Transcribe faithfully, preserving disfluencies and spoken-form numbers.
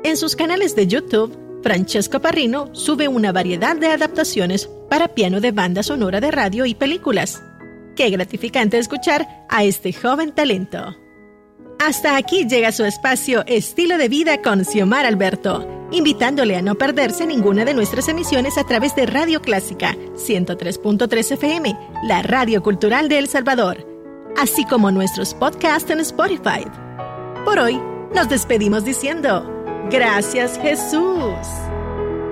En sus canales de YouTube, Francesco Parrino sube una variedad de adaptaciones para piano de banda sonora de radio y películas. Qué gratificante escuchar a este joven talento. Hasta aquí llega su espacio Estilo de Vida con Xiomara Alberto, invitándole a no perderse ninguna de nuestras emisiones a través de Radio Clásica ciento tres punto tres F M, la radio cultural de El Salvador, así como nuestros podcasts en Spotify. Por hoy, nos despedimos diciendo, gracias Jesús.